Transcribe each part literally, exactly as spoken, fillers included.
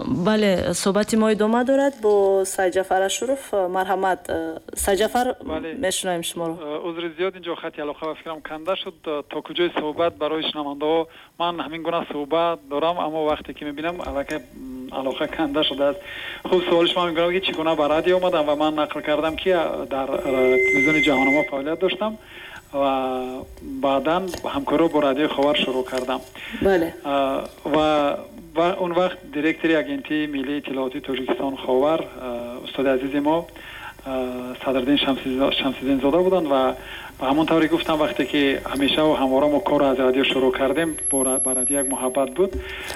بله صحبت ما ادامه دارد با سید جعفر اشرف. مرحمت سید جعفر میشنویم شما رو. عذر زیاد اینجا خط علاقه و فکرم کنده شد تا کجای صحبت برای شنونده ها. من همین گونه صحبت دارم اما وقتی که میبینم علاقه علاقه کنده شده است. خب سوال شما میگم که چگونه به رادیو اومدم و من نقل کردم که در تلویزیون جهانما فعالیت داشتم و بعداً همکاری با رادیو خاور شروع کردم. بله. و و اون وقت دیرکتور اگنتی ملی اطلاعاتی تاجیکستان خاور استاد عزیز ما صدرالدین شمس‌الدین زاده بودند و همون طوری گفتم وقتی که همیشه و همواره ما کار از رادیو شروع کردیم با رادیو یک محبت بود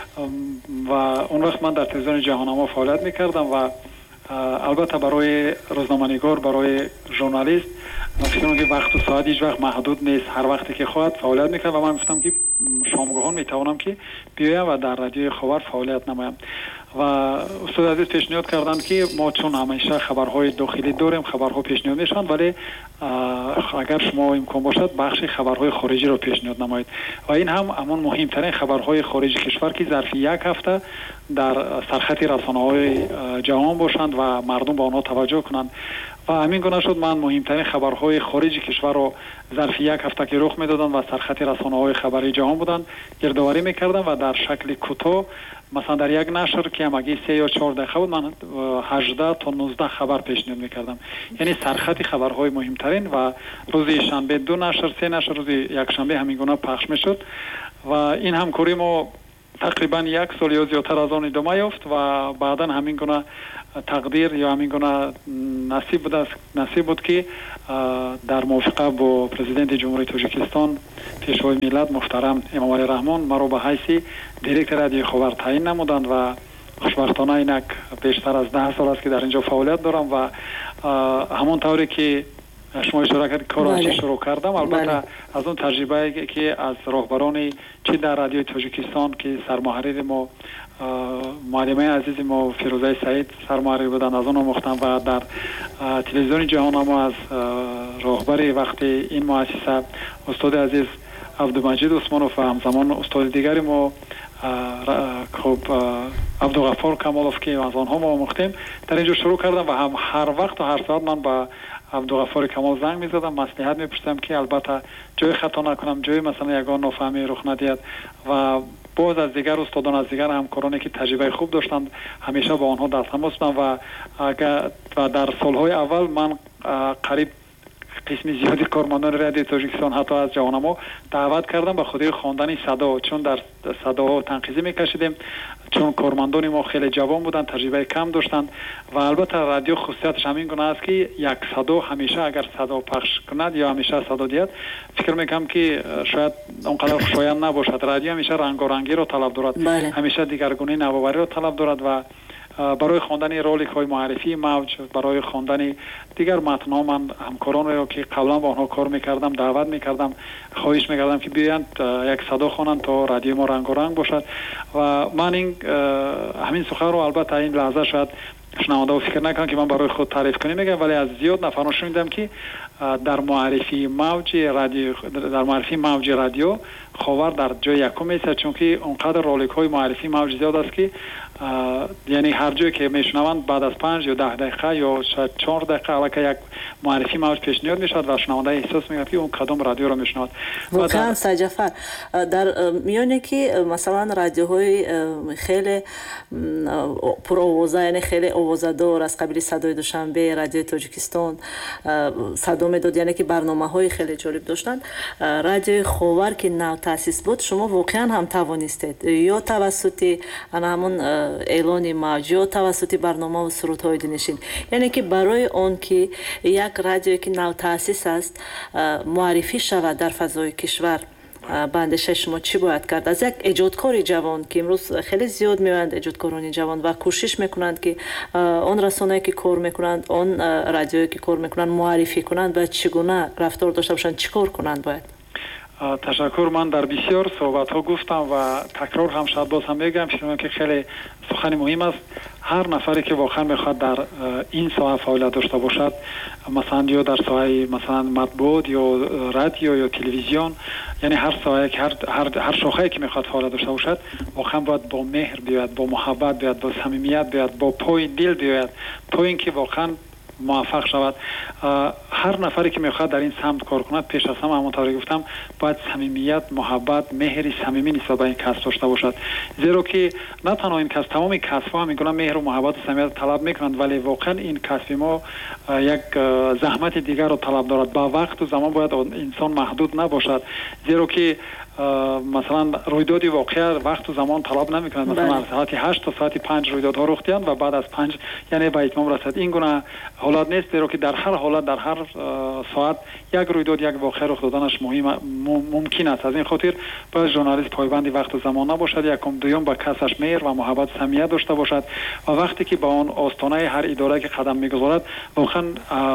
و اون وقت من در تلویزیون جهانما فعالیت میکردم و البته برای روزنامه‌نگار برای ژورنالیست فکر که وقت و ساعت هیچ وقت محدود نیست، هر وقتی که خواهد فعالیت میکنم و من گفتم که شامگاهان میتوانم که بیایم و در رادیو خاور فعالیت نمایم و استاد عزیز پیشنهاد کردند که ما چون همیشه خبرهای داخلی داریم خبرها پیشنهاد میشن ولی اگر شما امکان باشد بخش خبرهای خارجی رو پیشنهاد نمایید و این هم همون مهمترین خبرهای خارجی کشور که ظرف یک هفته در سرخط رسانه‌های جهان باشند و مردم به آنها توجه کنند و همین گونه شد. من مهمترین خبرهای خارجی کشور رو ظرف یک هفته که رخ میدادن و سرخط رسانه‌های خبری جهان بودن گردآوری میکردم و در شکل کوتاه مثلا در یک نشر که همگی سه یا چهار دقیقه بود من هجده تا نوزده خبر پیشنهاد میکردم، یعنی سرخط خبرهای مهمترین و روز شنبه دو نشر سه نشر روز یک شنبه همین گونه پخش میشد و این همکاری ما تقریبا یک سال یا زیادتر از آن ادامه یافت و بعدا همین گونه تقدیر یا همین گونه نصیب بود نصیب بود که در موافقه با پرزیدنت جمهوری تاجیکستان پیشوای ملت محترم امام علی رحمان مرا به حیث دیرکتور رادیو خاور تعیین نمودند و خوشبختانه اینک بیشتر از ده سال است که در اینجا فعالیت دارم و همون طوری که شما اشاره کردید کار چه شروع کردم البته بله. از اون تجربه که از راهبران چه در رادیو تاجیکستان که سرمحرر ما معلمه عزیز ما فیروزه سعید سرمحرر بودن از اون مختم و در تلویزیون جهان ما از راهبر وقتی این مؤسسه استاد عزیز عبدالمجید عثمانوف و همزمان استاد دیگری ما خب عبدالغفار کمالوف که از آنها ما مختیم در اینجا شروع کردم و هم هر وقت و هر ساعت من با عبدالغفار کمال زنگ میزدم مصلحت میپرسیدم که البته جای خطا نکنم جای مثلا یگان نافهمی رخ ندهد و باز از دیگر استادان از دیگر همکارانی که تجربه خوب داشتند همیشه با آنها در تماس بودم و و در سالهای اول من قریب قسم زیادی کارمندان رادیو تاجیکستان حتی از جهانما دعوت کردم به خاطر خواندن صدا چون در صداها تنقیزی میکشیدیم چون کارمندان ما خیلی جوان بودن تجربه کم داشتند و البته رادیو خصوصیتش همین گونه است که یک صدا همیشه اگر صدا پخش کند یا همیشه صدا دهد فکر میکنم که شاید اونقدر خوشایند نباشد. رادیو همیشه رنگارنگی رو طلب دارد بله. همیشه دیگرگونی نوآوری رو طلب دارد و برای خواندن رولک های معرفی موج برای خواندن دیگر متن ها من همکاران رو که قبلا با آنها کار میکردم دعوت میکردم خواهش میکردم که بیایند یک صدا خوانند تا رادیو ما رنگ و رنگ باشد و من این همین سخن رو البته این لحظه شاید شنونده فکر نکنن که من برای خود تعریف کنیم میگم ولی از زیاد نفران شنیدم که در معرفی موج رادیو در معرفی موج رادیو خاور در جای یکم میسه چون که اونقدر رولک های معرفی موج زیاد است که یعنی هر جایی که میشنوند بعد از پنج یا ده دقیقه یا شاید چهار دقیقه البته یک معرفی موج پیشنهاد میشد و شنونده احساس میکنه که اون کدام رادیو رو میشنواد. واقعا سید جعفر در میونه که مثلا رادیوهای خیلی پرآوازه یعنی خیلی آوازه‌دار از قبیل صدای دوشنبه رادیو تاجیکستان صدا میداد یعنی که برنامه‌های خیلی جالب داشتن رادیو خاور که نو تاسیس بود شما واقعا هم توانستید یا توسط همون اعلان موج یا توسط برنامه و سرودهای دلنشین یعنی که برای اون که یک رادیو که نو تاسیس است معرفی شود در فضای کشور بندش شما چی باید کرد از یک ایجادکار جوان که امروز خیلی زیاد میوند ایجادکاران جوان و کوشش میکنند که اون رسانه‌ای که کار میکنند اون رادیویی که کار میکنند معرفی کنند و چگونه رفتار داشته باشند چیکار کنند باید تشکر. من در بسیار صحبت ها گفتم و تکرار هم شاید باز هم میگم که خیلی سخن مهم است. هر نفری که واقعا میخواد در این ساحه فعالیت داشته باشد، مثلا یا در ساحه مثلا مطبوعات یا رادیو یا تلویزیون، یعنی هر ساحه که هر هر هر شاخه‌ای که میخواد فعالیت داشته باشد، واقعا باید با مهر بیاد، با محبت بیاد، با صمیمیت بیاد، با پای دل بیاد، تا اینکه واقعا موفق شود. هر نفری که میخواد در این سمت کار کند، پیش از همه همونطوری گفتم باید صمیمیت، محبت، مهری صمیمی نسبت به این کسب داشته باشد. زیرا که نه تنها این کسب، تمام کسب‌ها میگن مهر و محبت و صمیمیت طلب میکنند، ولی واقعا این کسب ما یک زحمت دیگر رو طلب دارد. با وقت و زمان باید انسان محدود نباشد، زیرا که مثلا رویدادی واقعا وقت و زمان طلب نمیکنند. مثلا ساعت هشت تا ساعت پنج رویدادها رخ دهند و بعد از پنج یعنی به اتمام رسد. این گونه حالات نیست، زیرا که در هر حالت، در هر ساعت یک رویداد، یک واقعه رخ دادنش مهم ممکن است. از این خاطر باید ژورنالیست پایبند وقت و زمان نباشد، یکم دوم با کسش مهر و محبت و صمیمیت داشته باشد و وقتی که با اون آستانه هر اداره که قدم میگذارد، واقعا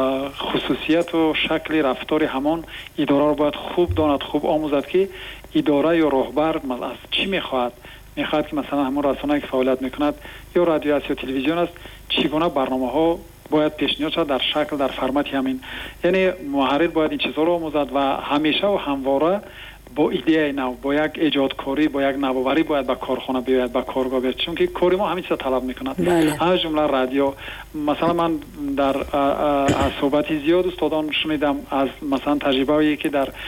خصوصیت و شکل رفتار همان اداره رو باید خوب داند، خوب آموزد که اداره یا راهبر از چی میخواهد. میخواهد که مثلا همون رسانه‌ای که فعالیت میکند یا رادیو است یا تلویزیون است، چگونه برنامه ها باید پیشنهاد شود در شکل، در فرمت همین. یعنی محرر باید این چیزها رو آموزد و همیشه و همواره با ایده نو، با یک ایجادکاری، با یک نوآوری باید به کارخانه بیاید، به کارگاه بیاید، چون که کاری ما همین چیزا طلب میکند. از جمله رادیو. مثلا من در صحبت زیاد استادان شنیدم از مثلا تجربه‌ای که در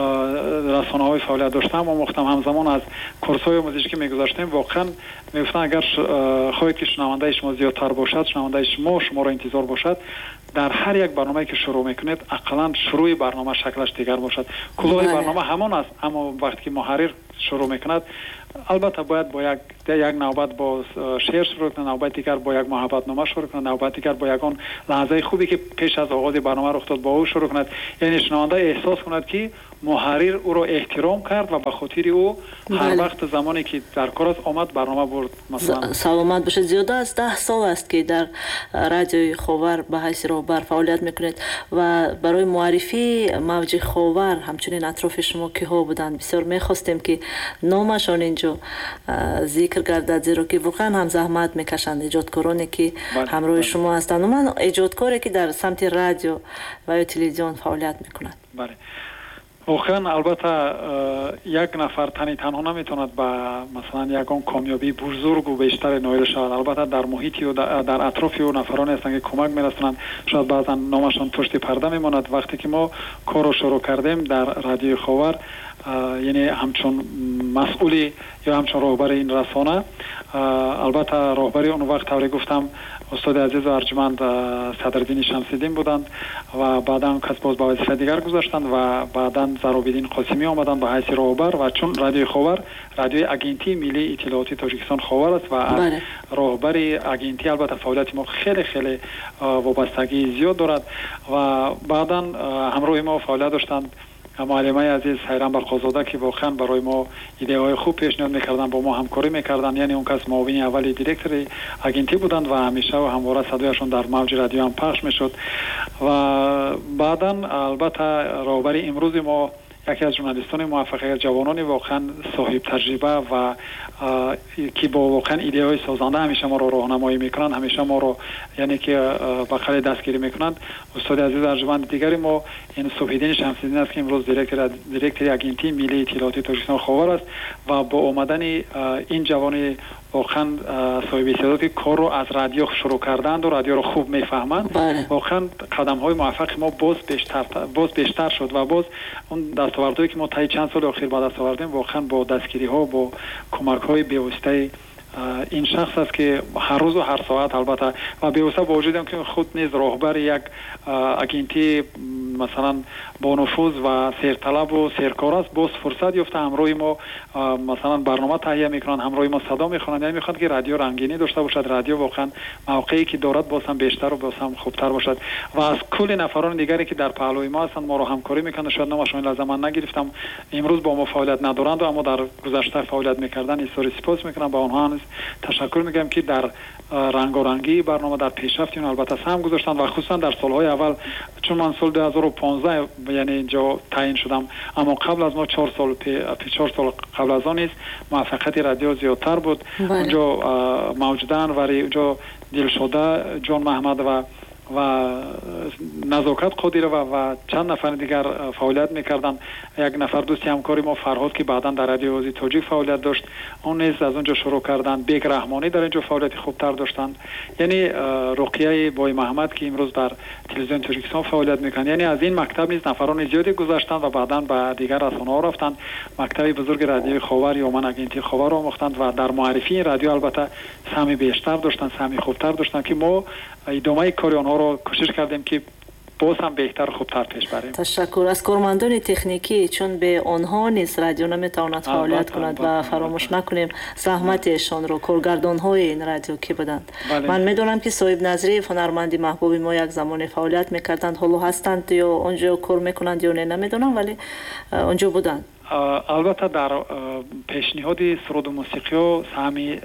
رسانه‌های فعالیت داشتم و مختم همزمان از کورس‌های آموزشی که می‌گذاشتیم، واقعا میگفتن اگر خواهید که شنونده شما زیادتر باشد، شنونده شما شما را انتظار باشد، در هر یک برنامه‌ای که شروع میکنید اقلاً شروع برنامه شکلش دیگر باشد. کلاه برنامه همان است، اما وقتی که محرر شروع میکند، البته باید با یک یک نوبت با شعر شروع کنه، نوبت دیگر با یک محبت نامه شروع کنه، نوبت دیگر با یگان لحظه خوبی که پیش از آغاز برنامه رخ داد با او شروع کند. یعنی شنونده احساس کند که محرر او را احترام کرد و به خاطر او هر وقت زمانی که در کار است آمد برنامه برد. مثلا سلامت باشید. زیاده از ده سال است که در رادیوی خاور به حیث راهبر فعالیت میکنید و برای معرفی موج خاور همچنین اطراف شما که ها بودند بسیار میخواستیم که نامشان اینجا ذکر گردد، زیرا که واقعا هم زحمت میکشند ایجادکارانی که همراه شما هستند و من ایجادکاری که در سمت رادیو و تلویزیون فعالیت میکنند. بله واقعا البته یک نفر تنی تنها نمیتوند با مثلا یکان کامیابی بزرگ و بیشتر نایل شود. البته در محیطی و در اطرافی و نفرانی هستند که کمک میرسونند، شاید بعضا نامشان پشت پرده میماند. وقتی که ما کار رو شروع کردیم در رادیو خاور، یعنی همچون مسئولی یا همچون راهبر این رسانه، البته راهبری اون وقت طوری گفتم استاد عزیز و ارجمند صدرالدین شمس‌الدین بودند و بعدا کس باز با وظیفه دیگر گذاشتند و بعدا زرابالدین قاسمی آمدند به حیث راهبر. و چون رادیو خاور رادیو اگنتی ملی اطلاعاتی تاجیکستان خاور است و راهبری اگنتی البته فعالیت ما خیلی خیلی وابستگی زیاد دارد و بعدا همراه ما فعالیت داشتند معلمای عزیز حیران برقازاده که واقعا برای ما ایده های خوب پیشنهاد میکردن، با ما همکاری میکردن. یعنی اون کس معاون اولی دیرکتور اگنتی بودند و همیشه و همواره صدایشون در موج رادیو هم پخش میشد. و بعدا البته راهبری امروز ما یکی از ژورنالیستان موفق، جوانان واقعا صاحب تجربه و که با واقعا ایده های سازنده همیشه ما رو راهنمایی میکنن، همیشه ما رو یعنی که بخیر دستگیری میکنند. استاد عزیز ارجمند دیگری ما این صبحیدین شمس‌الدین است که امروز دیرکتور دیرکتور اگنتی ملی اطلاعاتی تاجیکستان خاور است و با آمدن این جوان واقعا صاحب استعداد که کار رو از رادیو شروع کردند و رادیو رو خوب میفهمند، واقعا قدم های موفق ما باز بیشتر باز بیشتر شد و باز اون دستاوردهایی که ما تا چند سال اخیر با دست آوردیم واقعا با دستگیری ها، با کمک های بی‌واسطه این شخص است که هر روز و هر ساعت البته و بی‌واسطه با وجود که خود نیز راهبر یک اگنتی مثلا با نفوذ و سرطلب و سرکار است، باز فرصت یافته همراه ما مثلا برنامه تهیه میکنن، همراه ما صدا میخونن. یعنی میخواد که رادیو رنگینی داشته باشد، رادیو واقعا موقعی که دارد باز هم بیشتر و باز هم خوبتر باشد. و از کل نفران دیگری که در پهلوی ما هستند ما رو همکاری میکنن، شاید نامشون لازم من نگرفتم، امروز با ما فعالیت ندارند و اما در گذشته فعالیت میکردن، ایستوری سپاس میکنم، با اونها تشکر میگم که در رنگارنگی برنامه در پیشرفت اون البته سهم گذاشتن و خصوصا در سالهای اول، چون من سال دو هزار و پانزده یعنی اینجا تعیین شدم، اما قبل از ما چهار سال پی چهار سال قبل از آن است موفقیت رادیو زیادتر بود. اونجا موجودن ولی اونجا دلشده جان محمد و و نزاکت قادر و و چند نفر دیگر فعالیت میکردن. یک نفر دوستی همکاری ما فرهاد که بعدا در رادیو آزادی تاجیک فعالیت داشت، اون نیز از اونجا شروع کردن. بیگ رحمانی در اینجا فعالیت خوبتر داشتند. یعنی رقیه بای محمد که امروز در تلویزیون تاجیکستان فعالیت میکنند. یعنی از این مکتب نیز نفران زیادی گذشتند و بعدا به دیگر رسانه‌ها رفتند. مکتب بزرگ رادیوی خاور یا من اگنتی خاور را آموختند و در معرفی رادیو البته سهمی بیشتر داشتند، سهمی خوبتر داشتند که ما ادامه کار آنها را کوشش کردیم که باز هم بهتر خوبتر پیش بریم. تشکر از کارمندان تکنیکی، چون به آنها نیز رادیو نمیتواند فعالیت کند و فراموش نکنیم زحمتشان رو کارگردان های این رادیو که بودند. من میدونم که صاحب نظری هنرمندی محبوب ما یک زمان فعالیت میکردند، حالا هستند یا اونجا کار میکنند یا نه نمیدونم، ولی اونجا بودند. البته در پیشنهاد سرود و موسیقی و سهمی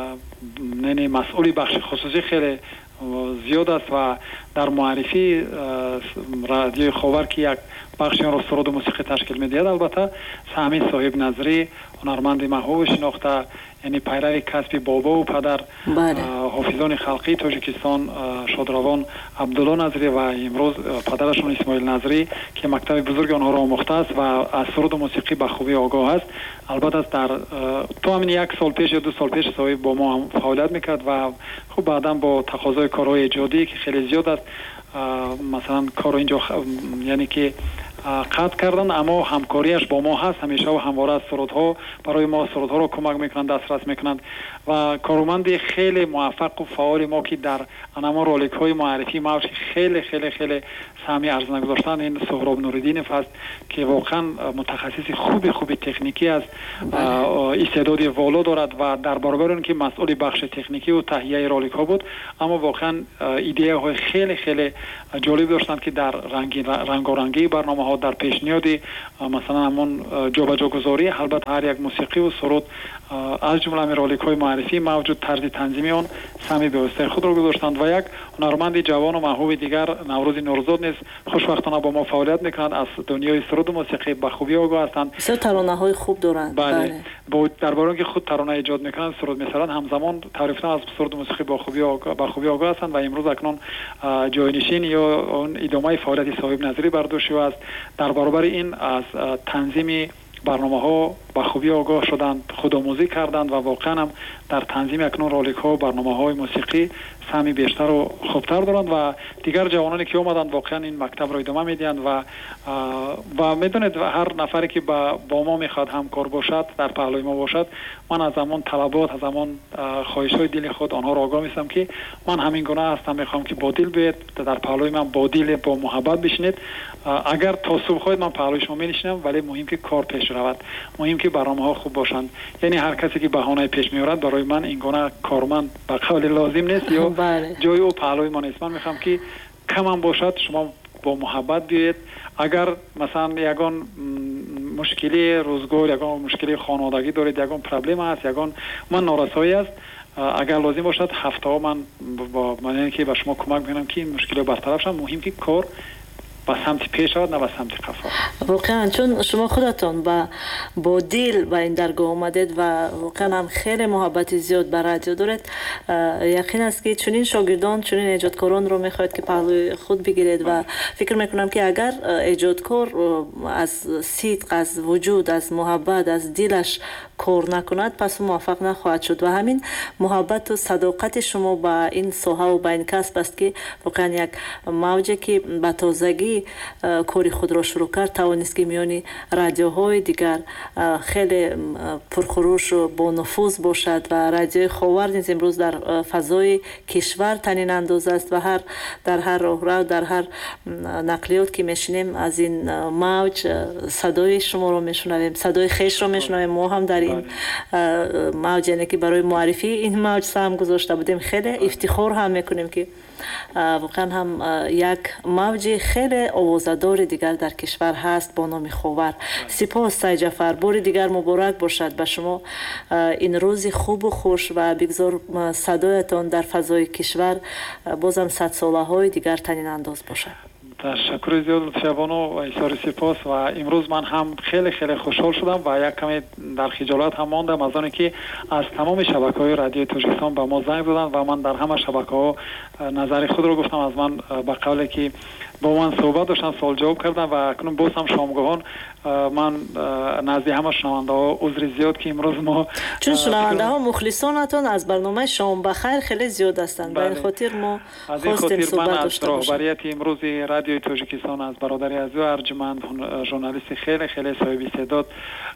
نه مسئولی بخش خصوصی خیلی زیاد است و در معرفی رادیوی خاور که یک بخشی آن را سرود و موسیقی تشکیل می‌دهد، البته سهمی صاحب نظری هنرمند محبوب شناخته، یعنی پیرو کسب بابا و پدر حافظان خلقی تاجیکستان شادروان عبدالله نظری و امروز پدرشون اسماعیل نظری که مکتب بزرگ آنها را آموخته است و از سرود و موسیقی به خوبی آگاه است. البته در تو همین یک سال پیش یا دو سال پیش صاحب با ما هم فعالیت میکرد و خب بعدا با تقاضای کارهای ایجادی که خیلی زیاد است، مثلا کار اینجا خ... یعنی که قطع کردن، اما همکاریش با ما هست همیشه و همواره از سرودها برای ما سرودها رو کمک میکنند، دسترس میکنند و کارمند خیلی موفق و فعال ما که در انما رولیک های معرفی موج خیلی خیلی خیلی سهمی ارزنده گذاشتن این سهراب نوریدین است که واقعا متخصص خوبی خوبی تکنیکی است، استعداد والا دارد و در برابر اون که مسئول بخش تکنیکی و تهیه رولیک ها بود، اما واقعا ایده های خیلی خیلی جالب داشتند که در رنگین رنگارنگی برنامه ها در پیشنهادی مثلا همون جابجا گذاری البته هر یک موسیقی و سرود از جمله رولیک های معرفی موجود طرز تنظیمی آن سهمی به واسطه خود را گذاشتند و یک هنرمند جوان و محبوب دیگر نوروز نورزاد نیز خوشبختانه با ما فعالیت میکنند، از دنیای سرود و موسیقی به خوبی آگاه هستند، بسیار ترانه های خوب دارند. بله با درباره اینکه خود ترانه ایجاد میکنند سرود مثلا همزمان تعریف از سرود و موسیقی با خوبی آگاه به خوبی آگاه هستند و امروز اکنون جاینشین یا اون ادامه فعالیت صاحب نظری برداشته است. در برابر این از تنظیم برنامه ها با خوبی آگاه شدند، خودآموزی کردند و واقعا هم در تنظیم اکنون رولیک ها و برنامه های موسیقی سهمی بیشتر و خوبتر دارند و دیگر جوانانی که اومدند واقعا این مکتب را ادامه میدهند و و میدونید هر نفری که با, با ما میخواد همکار باشد در پهلوی ما باشد، من از همون طلبات از همون خواهش های دل خود آنها را آگاه میستم که من همین گونه هستم، میخوام که با دل بیاید در پهلوی من با دل با محبت بشینید. اگر تعصب خواهید من پهلوی شما میشینم، ولی مهم که کار پیش رود، مهم که برنامه ها خوب باشند. یعنی هر کسی که بهانه پیش میارد برای من این گونه کارمند به قول لازم نیست یا بله. جای او پهلوی ما نیست. من میخوام که کم هم باشد شما با محبت بیاید. اگر مثلا یگان مشکلی روزگار، یگان مشکلی خانوادگی دارید، یگان پرابلم هست، یگان من نارسایی است، اگر لازم باشد هفته ها من با من که به شما کمک میکنم که این مشکل برطرف شد. مهم که کار با سمت پیش شد نه با سمت قفا. واقعا چون شما خودتون با با دل و این درگاه آمدید و واقعا هم خیلی محبت زیاد به رادیو دارید، یقین است که چنین شاگردان چنین ایجادکاران رو میخواید که پهلوی خود بگیرید و فکر میکنم که اگر ایجادکار از صدق، از وجود، از محبت، از دلش کار نکند پس موفق نخواهد شد و همین محبت و صداقت شما با این ساحه و با این کسب است که واقعا یک موجی که به تازگی کاری خود را شروع کرد توانست که میانی رادیوهای دیگر خیلی پرخروش و با نفوذ باشد و رادیوی خاور نیز امروز در فضای کشور تنین انداز است و هر در هر راهرو در هر نقلیات که میشنیم از این موج صدای شما رو میشنویم، صدای خیش رو میشنویم. ما هم در این موج یعنی که برای معرفی این موج سهم گذاشته بودیم، خیلی افتخار هم میکنیم که واقعا هم یک موج خیلی آوازدار دیگر در کشور هست با نام خاور. سپاس سید جعفر، بار دیگر مبارک باشد به شما این روز خوب و خوش و بگذار صدایتان در فضای کشور بازم صد ساله های دیگر تنین انداز باشد. تشکر زیاد لطفی بانو و ایثار سپاس و امروز من هم خیلی خیلی خوشحال شدم و یک کمی در خجالت هم ماندم از آنی که از تمام شبکه‌های رادیو تاجیکستان به ما زنگ زدند و من در همه شبکه‌ها نظر خود رو گفتم. از من به قولی که با من صحبت داشتن سوال جواب کردم و اکنون باز هم شامگاهان من نزد همه شنونده ها عذر زیاد که امروز ما چون شنونده ها مخلصانتون از برنامه شام بخیر خیلی زیاد هستند. به این خاطر ما خواستیم صحبت داشته باشیم. از رهبریت امروز رادیو تاجیکستان از برادری عزیز ارجمند ژورنالیست خیلی خیلی صاحب استعداد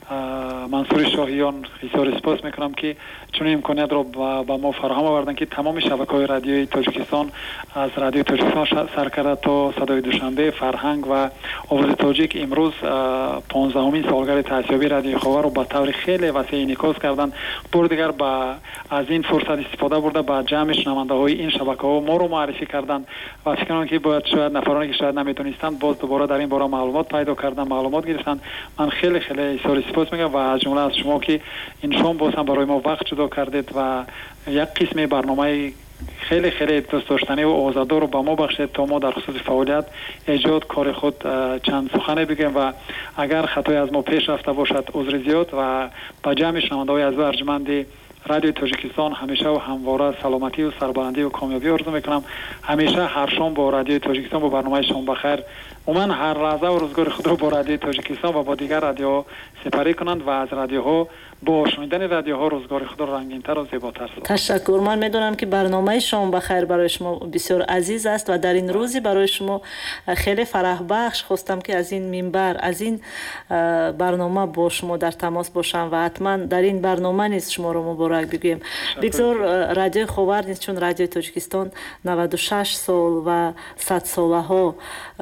منصور شاهیان ایثار سپاس میکنم که چون امکانیت رو با ما فراهم آوردن که تمام شبکه‌های رادیوی تاجیکستان از رادیو تاجیکستان سرکرده تا صدای دوشنبه، فرهنگ و آواز تاجیک امروز پانزدهمین سالگرد تأسیسیابی رادیو خاور رو با طور خیلی وسیع انعکاس کردن. بار دیگر با از این فرصت استفاده برده با جمع شنونده‌های این شبکه‌ها ما رو معرفی کردن و فکر کنم که باید شاید نفرانی که شاید نمیتونستند باز دوباره در این باره معلومات پیدا کردن، معلومات گرفتن. من خیلی خیلی ایثار سپاس میگم و از جمله از شما که این شام باز هم برای ما وقت جدا کردید و یک قسم برنامه خیلی خیلی دوست داشتنی و آزادار رو به ما بخشید تا ما در خصوص فعالیت ایجاد کار خود چند سخنی بگیم و اگر خطای از ما پیش رفته باشد عذر زیاد و با جمع شنونده‌های عزیز ارجمند رادیو تاجیکستان همیشه و همواره سلامتی و سربلندی و کامیابی آرزو میکنم. همیشه هر شام با رادیو تاجیکستان با برنامه شام بخیر عموما هر لحظه و روزگار خود رو با رادیو تاجیکستان و با دیگر رادیوها سپری کنند و از رادیوها با شنیدن رادیوها روزگار خود را رنگین‌تر و زیباتر سازند. تشکر. من میدونم که برنامه شام بخیر برای شما بسیار عزیز است و در این روزی برای شما خیلی فرح بخش خواستم که از این منبر از این برنامه با شما در تماس باشم و حتما در این برنامه نیز شما رو مبارک بگویم. بگذار رادیو خاور نیست چون رادیو تاجیکستان نود و شش سال و صد ساله ها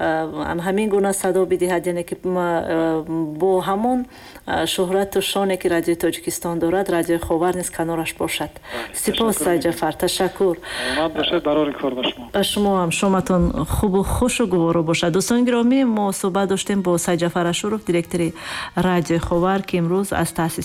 همین گونه صدا بدهد، یعنی که با همون شهرت و شانی که رادیو تاجیکستان دارد رادیو خاور نیز کنارش باشد. سپاس سید جعفر. تشکر. امید باشد برای کار با شما. با شما هم شامتون خوب و خوش و گوارا باشد. دوستان گرامی ما صحبت داشتیم با سید جعفر اشرف دیرکتور رادیو خاور که امروز از تأسیس